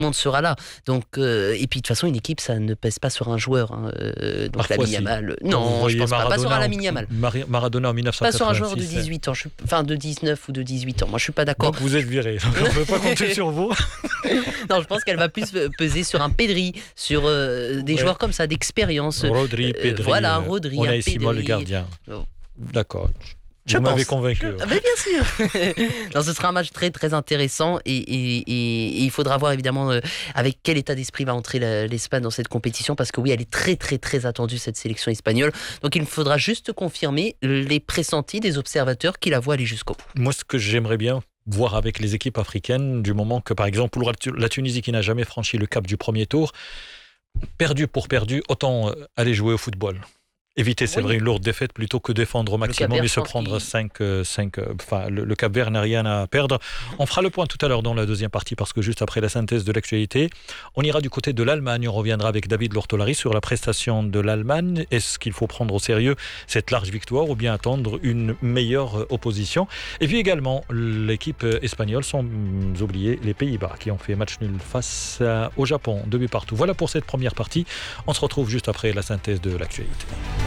le monde sera là. Donc, et puis de toute façon, une équipe, ça ne pèse pas sur un joueur. Donc Parfois, Lamine Yamal, non, je pense pas sur un Lamine Yamal. Maradona en 1986. Pas sur un joueur de 18 ans, enfin de 19 ou de 18 ans. Moi, je suis pas d'accord. Donc vous êtes viré. On ne peut pas compter sur vous. Non, je pense qu'elle va plus peser sur un Pedri, sur des joueurs comme ça, d'expérience. Rodri, Pedri. Voilà, Rodri, on a Pedri. Simon le gardien. D'accord. Je Vous m'avez pense. convaincu. Mais bien sûr. Non, ce sera un match très très intéressant et il faudra voir évidemment avec quel état d'esprit va entrer l'Espagne dans cette compétition, parce que oui, elle est très très très attendue, cette sélection espagnole. Donc il faudra juste confirmer les pressentis des observateurs qui la voient aller jusqu'au bout. Moi, ce que j'aimerais bien voir avec les équipes africaines, du moment que par exemple pour la Tunisie qui n'a jamais franchi le cap du premier tour, perdu pour perdu, autant aller jouer au football. Éviter, c'est vrai, une lourde défaite plutôt que défendre au maximum et se prendre 5. Enfin, le Cap-Vert n'a rien à perdre. On fera le point tout à l'heure dans la deuxième partie, parce que juste après la synthèse de l'actualité, on ira du côté de l'Allemagne. On reviendra avec David Lortolari sur la prestation de l'Allemagne. Est-ce qu'il faut prendre au sérieux cette large victoire ou bien attendre une meilleure opposition? Et puis également, l'équipe espagnole, sans oublier les Pays-Bas, qui ont fait match nul face au Japon, 2 buts partout. Voilà pour cette première partie. On se retrouve juste après la synthèse de l'actualité.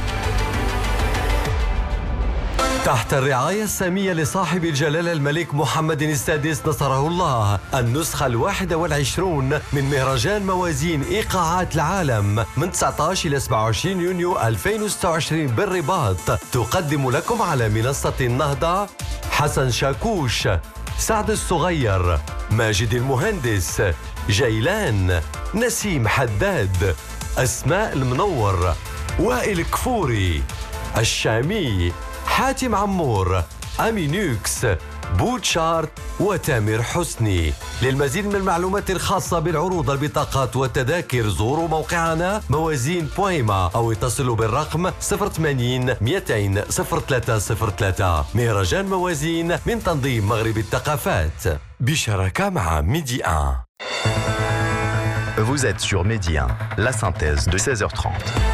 تحت الرعاية السامية لصاحب الجلالة الملك محمد السادس نصره الله، النسخة 21 من مهرجان موازين إيقاعات العالم من 19 إلى 27 يونيو 2026 بالرباط، تقدم لكم على منصة النهضة حسن شاكوش، سعد الصغير، ماجد المهندس، جيلان، نسيم حداد، أسماء المنور، وائل كفوري، الشامي، حاتم عمور، أمينوكس، بوتشارت وتامر حسني. للمزيد من المعلومات الخاصة بالعروض، البطاقات والتذاكر زوروا موقعنا موازين بويما أو اتصلوا بالرقم 080 200 0303. مهرجان موازين من تنظيم مغرب الثقافات بشراكة مع ميدي 1. Vous êtes sur Midi 1, la synthèse de 16h30.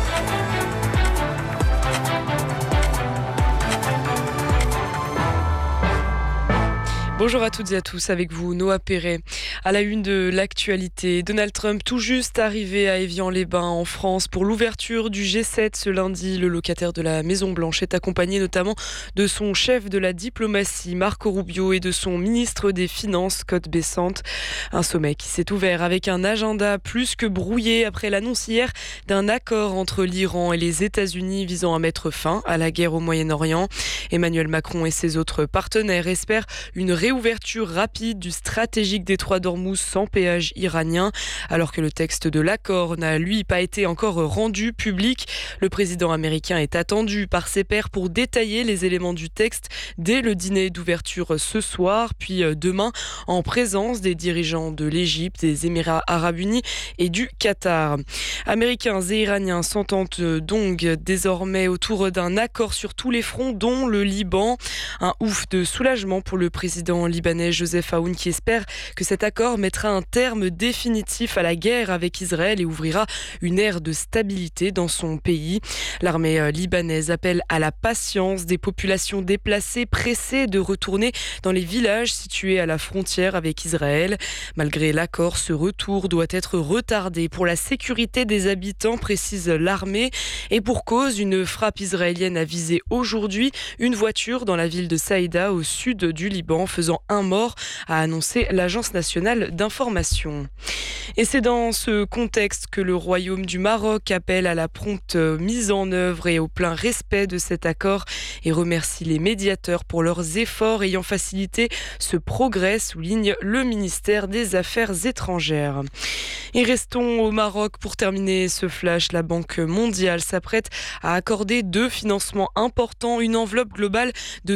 Bonjour à toutes et à tous, avec vous Noah Perret. À la une de l'actualité, Donald Trump tout juste arrivé à Évian-les-Bains en France pour l'ouverture du G7 ce lundi. Le locataire de la Maison-Blanche est accompagné notamment de son chef de la diplomatie Marco Rubio et de son ministre des Finances Scott Bessent. Un sommet qui s'est ouvert avec un agenda plus que brouillé après l'annonce hier d'un accord entre l'Iran et les États-Unis visant à mettre fin à la guerre au Moyen-Orient. Emmanuel Macron et ses autres partenaires espèrent une réouverture rapide du stratégique détroit d'Ormuz sans péage iranien. Alors que le texte de l'accord n'a, lui, pas été encore rendu public, le président américain est attendu par ses pairs pour détailler les éléments du texte dès le dîner d'ouverture ce soir, puis demain en présence des dirigeants de l'Égypte, des Émirats arabes unis et du Qatar. Américains et Iraniens s'entendent donc désormais autour d'un accord sur tous les fronts, dont le Liban. Un ouf de soulagement pour le président libanais Joseph Aoun, qui espère que cet accord mettra un terme définitif à la guerre avec Israël et ouvrira une ère de stabilité dans son pays. L'armée libanaise appelle à la patience des populations déplacées pressées de retourner dans les villages situés à la frontière avec Israël. Malgré l'accord, ce retour doit être retardé pour la sécurité des habitants, précise l'armée. Et pour cause, une frappe israélienne a visé aujourd'hui une voiture dans la ville de Saïda au sud du Liban, faisant un mort, a annoncé l'Agence nationale d'information. Et c'est dans ce contexte que le Royaume du Maroc appelle à la prompte mise en œuvre et au plein respect de cet accord et remercie les médiateurs pour leurs efforts ayant facilité ce progrès, souligne le ministère des Affaires étrangères. Et restons au Maroc pour terminer ce flash. La Banque mondiale s'apprête à accorder 2 financements importants, une enveloppe globale de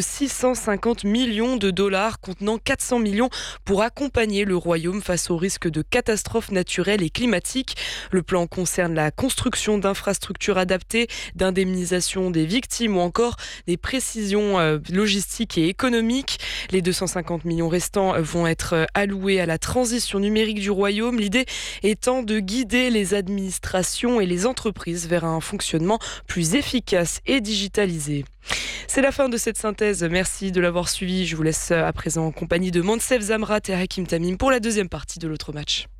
650 millions de dollars contenant 400 millions pour accompagner le Royaume face au risque de catastrophes naturelles et climatiques. Le plan concerne la construction d'infrastructures adaptées, d'indemnisation des victimes ou encore des précisions logistiques et économiques. Les 250 millions restants vont être alloués à la transition numérique du Royaume, l'idée étant de guider les administrations et les entreprises vers un fonctionnement plus efficace et digitalisé. C'est la fin de cette synthèse. Merci de l'avoir suivi. Je vous laisse à présent en compagnie de Mansef Zamrat et Hakim Tamim pour la deuxième partie de l'autre match.